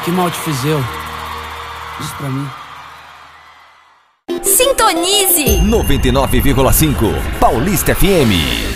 Que mal te fiz eu? Diz pra mim. Sintonize 99,5 Paulista FM.